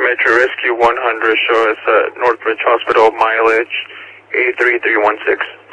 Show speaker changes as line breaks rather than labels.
Metro Rescue 100, show us Northbridge Hospital, mileage 83316.